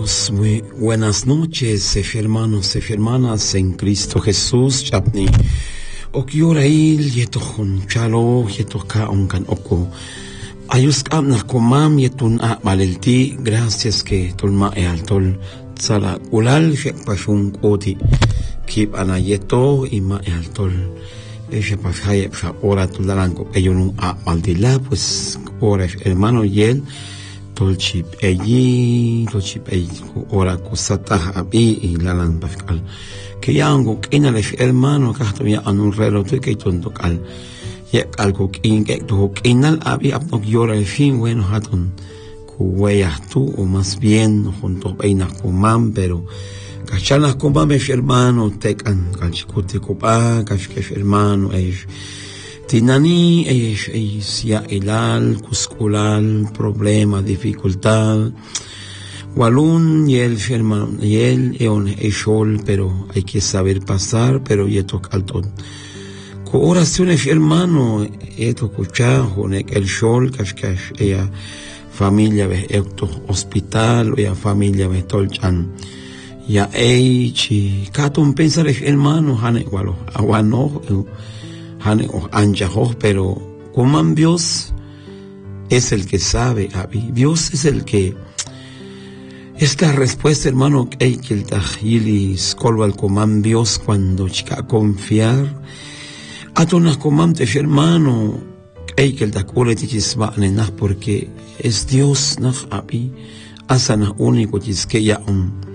Dios, muy buenas noches, hermanos y hermanas en Cristo Jesús. Chapni, okiurail, yetohon chalo, yetoka onkan oko. Ayus amna komam yetun a malelti, gracias que tolma e altol sala ulal pashun koti. Kip ana yeto ima e altol. Ella pashaye ora tulalanco, ellos a maldila, pues ora hermano y él. Tolchip allí ora cosata abi y lalan pascal que yango kinalef hermano kahto ya anurrelo tu que tondokal ya algo que tu kinal abi apno yora el fin bueno hatun kuwaya tú o más bien junto peina kumam pero kachanas kumam hermano tekan kalchikote kopa kashke hermano Tinani es ya elal, cusculal, problema, dificultad. Walun y el hermano, y él es sol, pero hay que saber pasar, pero y esto calton. Con oraciones hermano, esto cuchajo, el sol, cash, ella familia ve esto hospital, o ya familia ve tolchan. Ya chi, caton pensar hermano, hane walo, aguano, pero como Dios es el que sabe, Dios es el que esta respuesta, hermano, que hay que el tajili scolva al comam Dios cuando chica confiar a tonas comantes, hermano, hay que el tacole tichisba nenas porque es Dios nach asana único que ya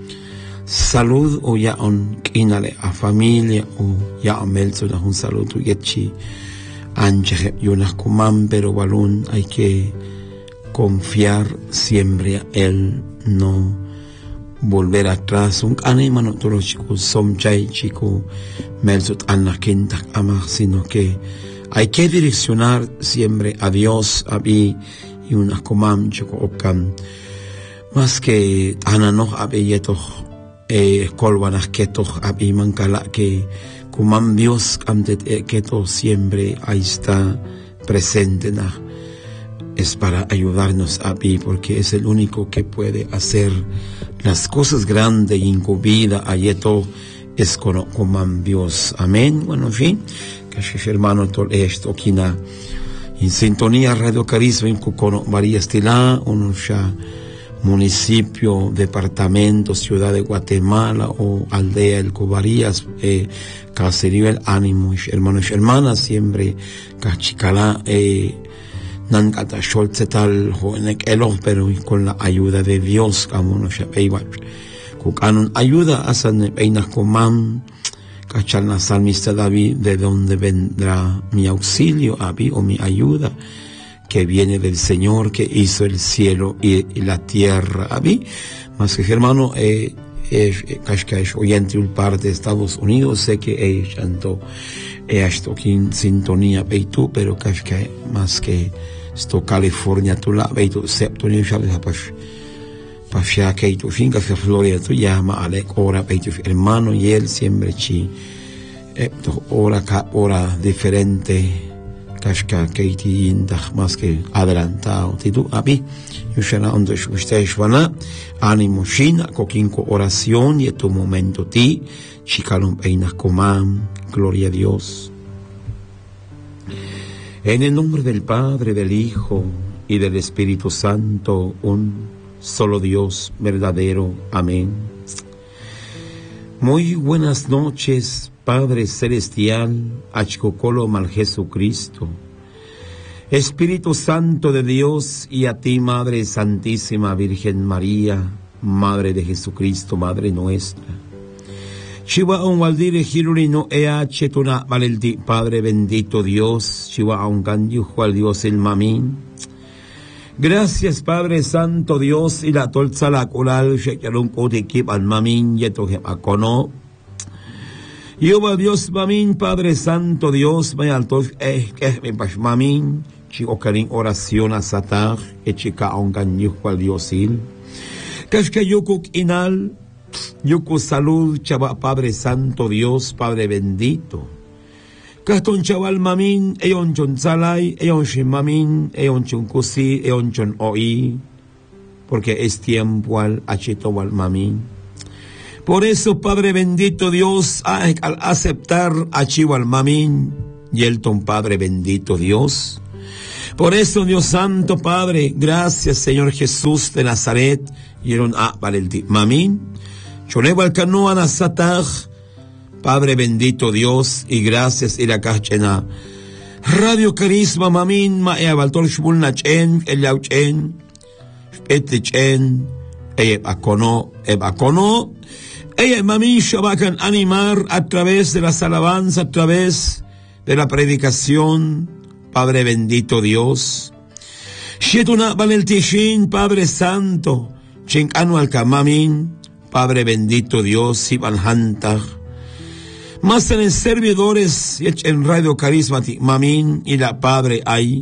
salud o ya inale a familia o ya melzo na un saludo yechi anje yunas kumam pero balón hay que confiar siempre a él, no volver atrás un anima no todos los chicos som chay chico melzo anna quinta ama sino que hay que direccionar siempre a Dios a mí y unas kumam chico opkan más que anano abeyeto colvanas keto abi mancala que como Dios ante keto siempre ahí está presente es para ayudarnos a mí porque es el único que puede hacer las cosas grandes y en tu vida ayeto es como Dios amén. Bueno, en fin, que hermano todo esto quina en sintonía Radio Carisma en Cucono María Estela uno ya municipio, departamento, ciudad de Guatemala o aldea El Cobarías, caserío El Ánimo, hermanos y hermanas, siempre cachicala, nancata sholzetal, jovenek elo, pero con la ayuda de Dios, camonos ya peibach, cucanon ayuda a san peinas comam, cachal la salmista David, de donde vendrá mi auxilio, abi, o mi ayuda, que viene del Señor que hizo el cielo y la tierra. A mí, más que hermano, es oyente un par de Estados Unidos, sé que tanto esto aquí en sintonía peitu, pero que más que esto California tu la peitu septonio sabes pasha que tu finca se Florida tu llama Alec ora peitu hermano y él siempre chi hora diferente Kashka Katie indah más que adelantado titu abi yushana ondo ustedes wana ánimo shina coquinco oración y tu momento ti chikalum peinas comam gloria a Dios en el nombre del Padre del Hijo y del Espíritu Santo un solo Dios verdadero amén. Muy buenas noches Padre Celestial, Achcocolo mal Jesucristo, Espíritu Santo de Dios y a ti, Madre Santísima Virgen María, Madre de Jesucristo, Madre nuestra. Chiva un waldire hiruri no ea chetuna valelti, Padre bendito Dios, chiva un candio al Dios el mamín. Gracias Padre Santo Dios y la tolza la colal, shekarun kotikip al mamín, yetohem akono. Jehová Dios mamin, Padre Santo Dios, me alto me pas mamin, chico carin oración a satar, chica ongan yuko al Diosil. Kashka yukuk inal, yuko salud, chava Padre Santo Dios, Padre bendito. Kaston chaval mamin, eon chon salai, eon shin mamin, eon chon kusi, eon chon oi. porque es tiempo al achito al mamín. Por eso, Padre bendito Dios, al aceptar achivo al mamín, y el ton Padre bendito Dios. Por eso, Dios Santo, Padre, gracias, Señor Jesús de Nazaret, y el mamín. Chonevo al canoa nasataj, Padre bendito Dios, y gracias, y la cachena. Radio Carisma, mamín, ma baltor shbul nachen, el yauchen, etichen, ebacono. Ella, mamín, shabakan animar a través de las alabanzas, a través de la predicación, Padre bendito Dios. Shetuna banel tishin, Padre Santo, chinkanu al kamamin, Padre bendito Dios, Iban Hantag. Más en servidores, en Radio Carisma, mamín, y la Padre hay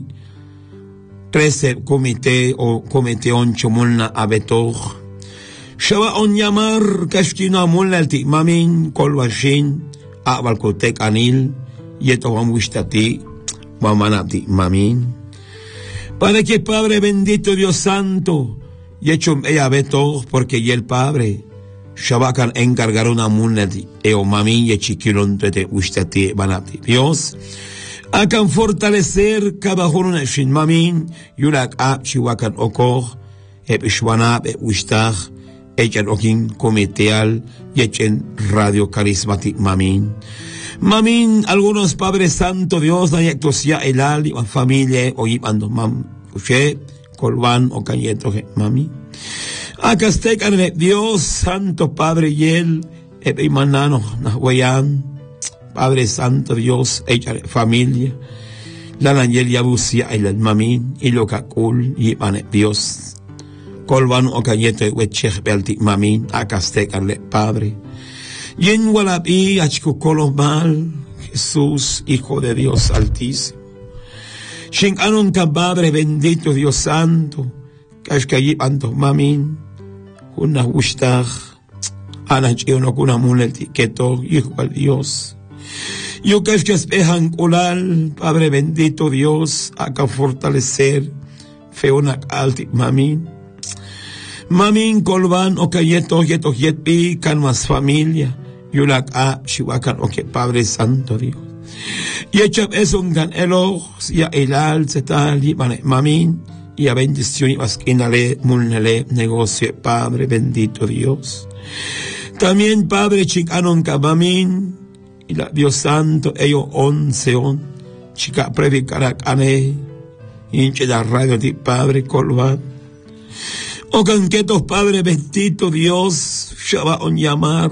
13 comité o comité oncho mulna abetoj. Shaba on llamar kashkina mulna el mamin kolwashin a balkotek anil yeto vamwishtati vamanati mamin. Para que Padre bendito Dios Santo y hecho ella beto porque y el Padre shabakan encargar una mulna eo mamin y chiquilon tete wishtati vanati. Dios akan fortalecer cada uno shin mamin yurak a chiwakan okoj epishwana wishtag echen okin comiteal y echen Radio Carismática mamín. Mamín, algunos Padre Santo Dios, nayectosia elal y familia, oí ando mam, uche, colvan o cayeto, mami. Acastecan Dios, Santo Padre y él, epimanano, nahuayan, Padre Santo Dios, echa familia, la nangel yabusia el mamín, y lo cacul, y mane Dios. Colvan o cayeto wechech belti mamin acastecarle Padre. Y en Gualapí achicocolo mal, Jesús, Hijo de Dios Altísimo. Shinkanun Padre bendito Dios Santo, Kashkayi Anto Mamin, una gustag, Anachiono kuna muleti, Keto, Hijo al Dios. Yo Kashkas pejan colal, Padre bendito Dios, acá fortalecer, feona alti Mamin. Mamin kolvan o kayeto yeto yetpi kan más familia yulak a shiwakan o que Padre Santo Dios y echap eso gan elo ya elal setal y mamin y a bendición y masquinale mulnele negocio Padre bendito Dios también Padre chikanon mamin y la Dios Santo ello onceon chica predicarak ane hinche la radio de Padre kolvan o canquetos Padre bendito Dios, Shaba on llamar,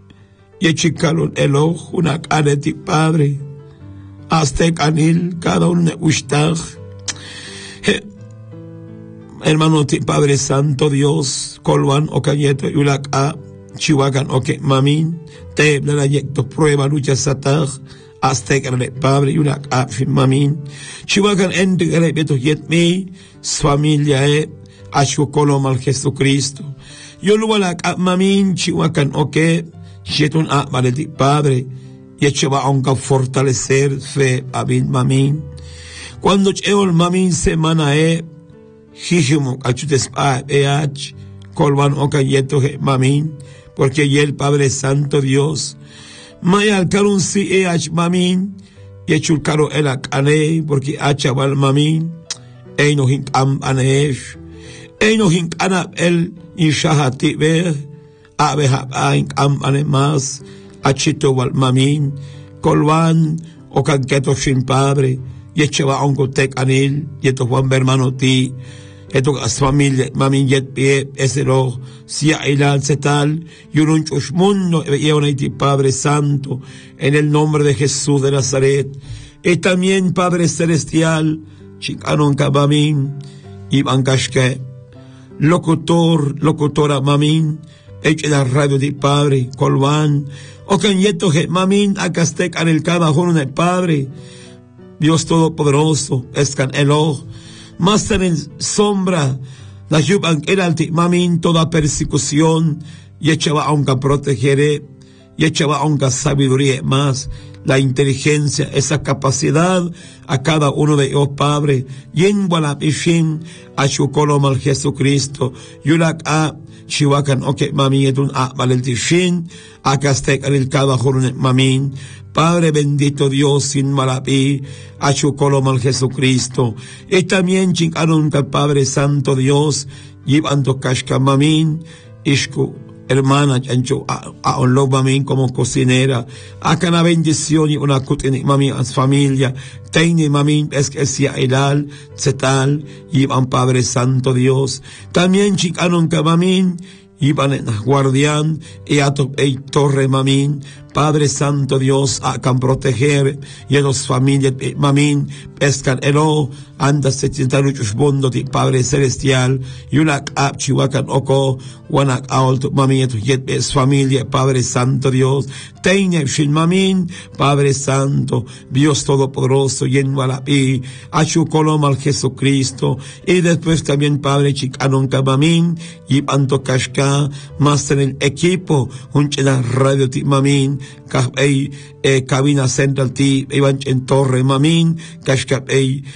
y echicalon el ojo, una caneti Padre, hasta canil, cada uno de usted, hermano ti Padre Santo Dios, colvan o cañeto, y una chihuacan o que mamin, te la yecto prueba, lucha sataj, hasta canil Padre, y una mamin, chihuacan entre el beto yet mi, su familia Ashu kolom al Jesucristo. Yo lo voy a mamin chihuacan o que shetun a maleti Padre y echaba a fortalecer fe abin mamin. Cuando cheol mamin semana hijimu achutes pa colvan o cayeto mamin porque y el Padre Santo Dios mayal karun si mamin y echul caro el acane porque achabal mamin no hinkam anesh no hinkana el inshahati be abeha hinkam anemas achito wal mamin colvan o canqueto sin Padre y echaba onco tek anil y esto Juan hermano ti esto as familia mamin yet pie ese lo sia ilal setal y un mundo y un Padre Santo en el nombre de Jesús de Nazaret y también Padre Celestial chikanon kabamin y bankashke locutora mamin eche la radio de Padre colvan o canyeto mamin acastek en el cada uno del Padre Dios Todopoderoso escan elo más en sombra la yuban el alti mamin toda persecución y echaba aunque protegeré y echaba aunque sabiduría más la inteligencia, esa capacidad a cada uno de ellos, Padre. Yenwala Pishin, a Chukolom al Jesucristo, Yulak a Chiwakan Oke Mami Etun a Valentishin, a Castek al Cada Jorun Mamin. Padre bendito Dios, sin malapi, a Chukolom al Jesucristo. Y también chingaron al Padre Santo Dios, Yibanto Kashka Mamin, Ishku. Hermana, chancho, a onlo mamin como cocinera, a cada bendición y una cutini mami a su familia, teine mamin es que sea elal, zetal, y van Padre Santo Dios, también chicanon que mamin, iban en guardián, y a torre mamin, Padre Santo Dios, a can proteger, y a los familias, mamin, pescan elo, anda se tintaruchus bondo de Padre Celestial, y una ap chihuacan oco, una alto mami, tu yet es familia, Padre Santo Dios, teine shin mamin, Padre Santo, Dios Todopoderoso, y en Malapi, a chucolom al Jesucristo, y después también Padre chicanon mamin, y panto kashka, más en el equipo, un chela radio ti mamin, cabina central ti, iban en torre mamin, kashka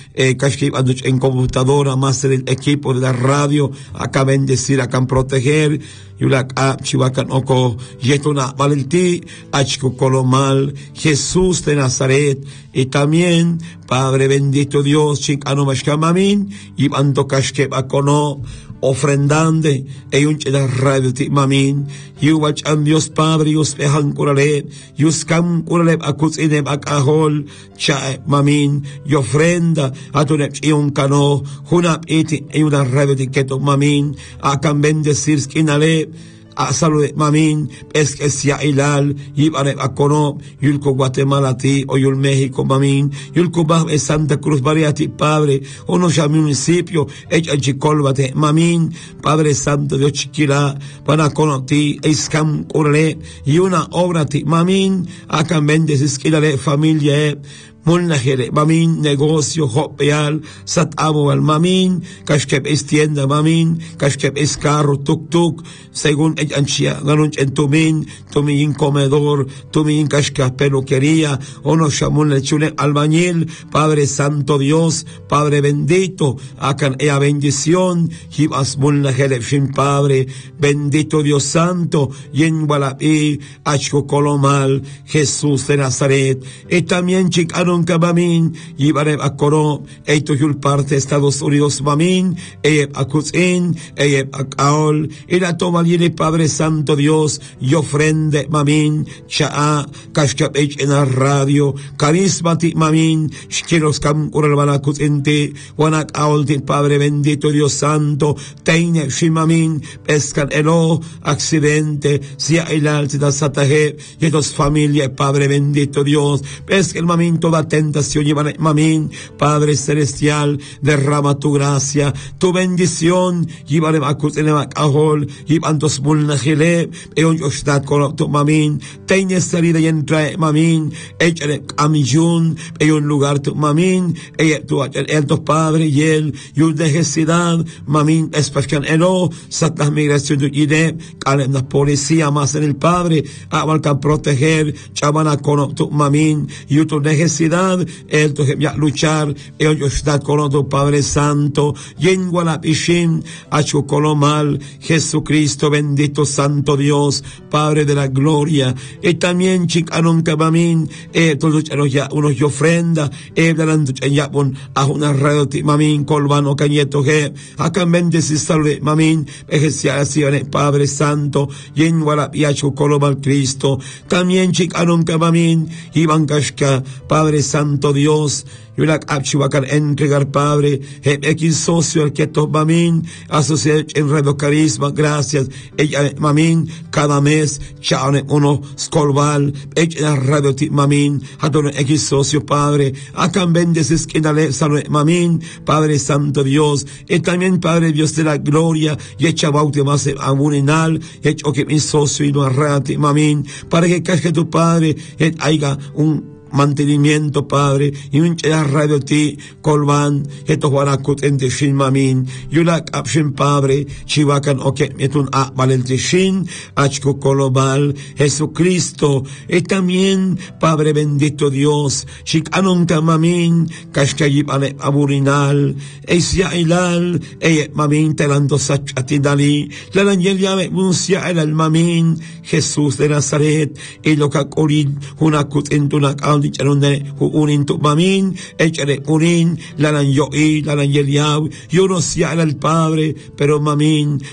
en computadora, más en el equipo de la radio, acá bendecir, acá proteger, yulak a chihuacan oko, yetuna valentí, achko colomal, Jesús de Nazaret, y también, Padre bendito Dios, chicano mashkamamin, y banto kashke bakono, ofrendande, e un chela radio ti mamin, yuwach am Dios Padre, yus pehan kurale, yus kam kurale akuzine bakahol, cha mamin, y ofrenda, atunep un cano, junap iti, e una radio ti keto mamin, akan bendecir skinale, a salud mamin, es que sea ilal, yibare akono, yulko Guatemala ti, o yul México mamin, yulko bah Santa Cruz Bariati, Padre, o no ya municipio, echa chicolbate, mamin, Padre Santo Dios chiquila, para cono ti, escam curle, y una obra ti, mamin, akan bendes esquilale familia, Mulnajere, mamin, negocio, hopeal, sat amo al mamin, kashkep es tienda mamin, kashkep es carro, tuk, según el anchia, ganunch en tumin comedor, tumin kashka peluquería, ono shamun lechune albañil, Padre Santo Dios, Padre bendito, akan ea bendición, hibas mulnajere, shin Padre, bendito Dios Santo, yen walapi, achko colomal, Jesús de Nazaret, y también chicano Mamin, y Bareb Akoro, Eito Yul parte Estados Unidos Mamin, Eyeb Akuzin, Eyeb Akaol, y la toma libre Padre Santo Dios, y ofrende Mamin, Cha'a, Kashkap en la radio, Carismati Mamin, Shkiros Kam Kuralban Akuzinte, Wanak Aolti, Padre bendito Dios Santo, Teine Shimamin, Pescan Elo, accidente, Sia Elal, Sida Sataje, y dos familias, Padre bendito Dios, Pesca el Mamin toda tentación, llevan mamin, Padre Celestial, derrama tu gracia, tu bendición, llevan a Cajol, llevan tus mulnajele, eon yoshtat con tu mamin, teñe salida y entra mamin, échale amillun, un lugar tu mamin, tu Padre y él, y un necesidad, mamin, especial eno, satlas migración tu ide, calen la policía más en el Padre, abarcan proteger, chavana con tu mamin, y tu necesidad, el tu luchar, ellos están con tu Padre Santo, yenguala pishin, achukolomal, Jesucristo bendito Santo Dios, Padre de la gloria, y también chicanon kabamin, todos ya unos ofrenda, darán ya pon a una radio mamin, colvano cañeto que, acá bendecir salve mamin, ejeciaciones Padre Santo, yenguala piachukolomal Cristo, también chicanon kabamin, iban kashka, Padre Santo Dios, Yulak Abchiwakan entregar Padre, X socio el que mamin, asociado en Radio Carisma, gracias, ella mamin, cada mes, chaone uno scolval, ella radio mamin, adoro X socio Padre, acá bendeces que dale salve mamin, Padre Santo Dios, y también Padre Dios de la gloria, y echa baute más amuninal, y hecho que mi socio y no arrate mamin, para que casque tu Padre, haya un mantenimiento, Padre, y un radio ti, colvan, estos guanacut en tishin mamin, yulak apshin, Padre, chivacan oket metun a valentishin, achko colobal, Jesucristo, y también, Padre bendito Dios, chik anonta mamin, kashkayib ane aburinal, eisya ilal, mamin telando sachatidali, la langel llame muncia el mamin, Jesús de Nazaret, y lo que orin, hunakut en tunak dicharonde unin tu mamin echere unin la lan yo y la lan yeliab yo no sea el Padre pero mamin